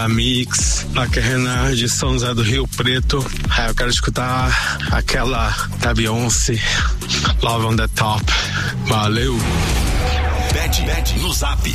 A Mix, aqui é Renan de São José do Rio Preto. Eu quero escutar aquela da Beyoncé, Love on the Top. Valeu! Bet no Zap